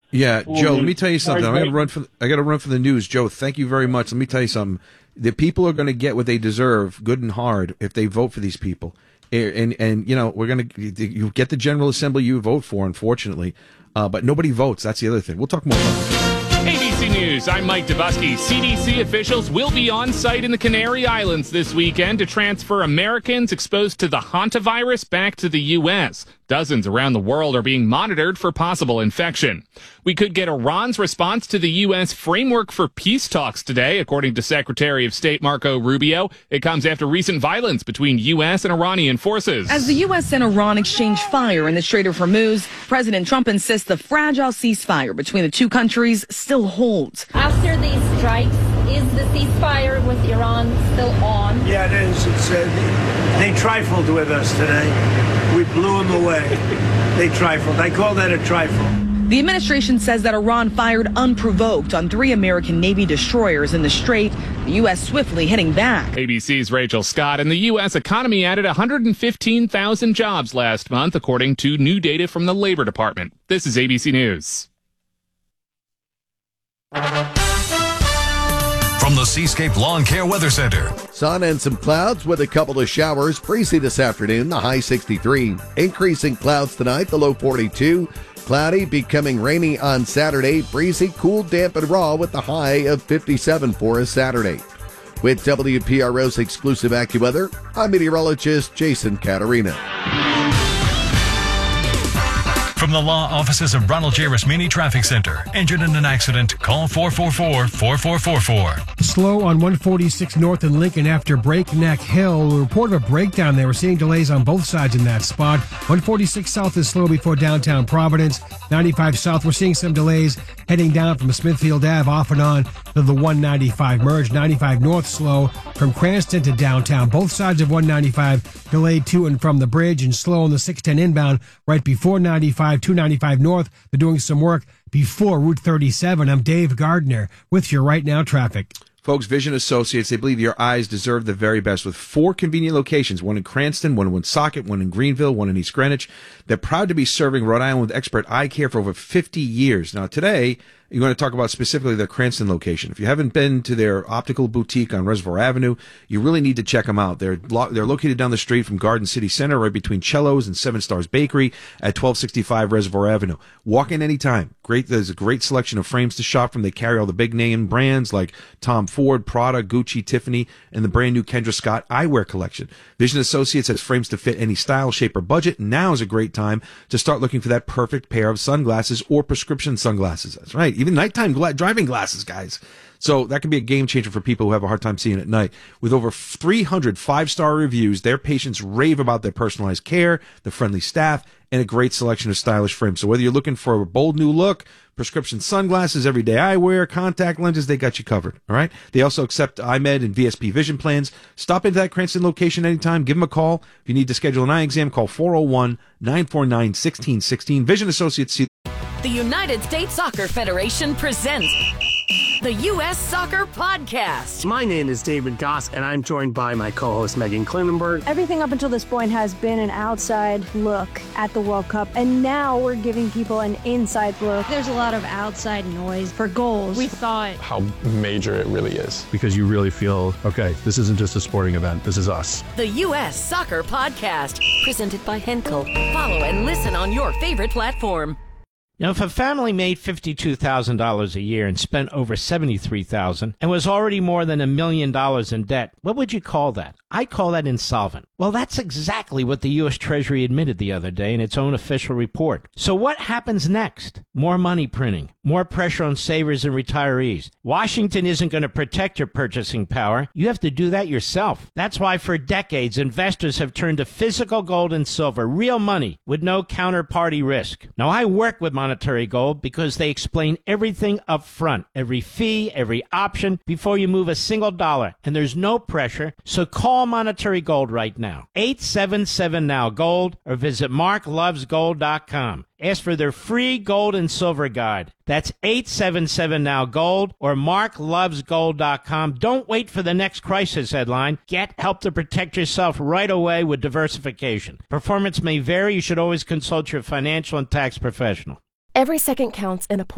Yeah, Joe, let me tell you something. I got to run for the news. Joe, thank you very much. Let me tell you something. The people are going to get what they deserve, good and hard, if they vote for these people. And we're going to you get the General Assembly you vote for, unfortunately. But nobody votes. That's the other thing. We'll talk more about this. ABC News, I'm Mike Dubusky. CDC officials will be on site in the Canary Islands this weekend to transfer Americans exposed to the hantavirus back to the U.S. Dozens around the world are being monitored for possible infection. We could get Iran's response to the U.S. framework for peace talks today, according to Secretary of State Marco Rubio. It comes after recent violence between U.S. and Iranian forces. As the U.S. and Iran exchange fire in the Strait of Hormuz, President Trump insists the fragile ceasefire between the two countries still holds. After these strikes, is the ceasefire with Iran still on? Yeah, it is. They trifled with us today. We blew them away. They trifled. I call that a trifle. The administration says that Iran fired unprovoked on 3 American Navy destroyers in the Strait, the U.S. swiftly hitting back. ABC's Rachel Scott. And the U.S. economy added 115,000 jobs last month, according to new data from the Labor Department. This is ABC News. From the Seascape Lawn Care Weather Center. Sun and some clouds with a couple of showers. Breezy this afternoon, the high 63. Increasing clouds tonight, the low 42. Cloudy, becoming rainy on Saturday. Breezy, cool, damp, and raw with the high of 57 for us Saturday. With WPRO's exclusive AccuWeather, I'm meteorologist Jason Caterina. From the law offices of Ronald J. Rasmini Traffic Center. Injured in an accident? Call 444-4444. Slow on 146 north in Lincoln after Breakneck Hill. A report of a breakdown there. We're seeing delays on both sides in that spot. 146 south is slow before downtown Providence. 95 south, we're seeing some delays heading down from Smithfield Ave off and on to the 195 merge. 95 north slow from Cranston to downtown. Both sides of 195 delayed to and from the bridge, and slow on the 610 inbound right before 95. 295 north. They're doing some work before Route 37. I'm Dave Gardner with your Right Now traffic. Folks, Vision Associates, they believe your eyes deserve the very best with 4 convenient locations, one in Cranston, one in Woonsocket, one in Greenville, one in East Greenwich. They're proud to be serving Rhode Island with expert eye care for over 50 years. Now, today, you want to talk about specifically their Cranston location. If you haven't been to their optical boutique on Reservoir Avenue, you really need to check them out. They're located down the street from Garden City Center, right between Cello's and Seven Stars Bakery at 1265 Reservoir Avenue. Walk in anytime. There's a great selection of frames to shop from. They carry all the big name brands like Tom Ford, Prada, Gucci, Tiffany, and the brand new Kendra Scott eyewear collection. Vision Associates has frames to fit any style, shape, or budget. Now is a great time to start looking for that perfect pair of sunglasses or prescription sunglasses. That's right. Even nighttime driving glasses, guys. So that can be a game changer for people who have a hard time seeing at night. With over 300 5-star reviews, their patients rave about their personalized care, the friendly staff, and a great selection of stylish frames. So whether you're looking for a bold new look, prescription sunglasses, everyday eyewear, contact lenses, they got you covered. All right. They also accept iMed and VSP vision plans. Stop into that Cranston location anytime. Give them a call. If you need to schedule an eye exam, call 401-949-1616. Vision Associates. The United States Soccer Federation presents the U.S. Soccer Podcast. My name is David Goss, and I'm joined by my co-host Megan Klinenberg. Everything up until this point has been an outside look at the World Cup, and now we're giving people an inside look. There's a lot of outside noise for goals. We thought how major it really is. Because you really feel, okay, this isn't just a sporting event, this is us. The U.S. Soccer Podcast, presented by Henkel. Follow and listen on your favorite platform. Now, if a family made $52,000 a year and spent over $73,000 and was already more than $1 million in debt, what would you call that? I call that insolvent. Well, that's exactly what the U.S. Treasury admitted the other day in its own official report. So what happens next? More money printing, more pressure on savers and retirees. Washington isn't going to protect your purchasing power. You have to do that yourself. That's why for decades, investors have turned to physical gold and silver, real money with no counterparty risk. Now, I work with Monetary Gold because they explain everything up front, every fee, every option, before you move a single dollar. And there's no pressure, so call Monetary Gold right now. 877-NOW-GOLD or visit marklovesgold.com. Ask for their free gold and silver guide. That's 877-NOW-GOLD or marklovesgold.com. Don't wait for the next crisis headline. Get help to protect yourself right away with diversification. Performance may vary. You should always consult your financial and tax professional. Every second counts in a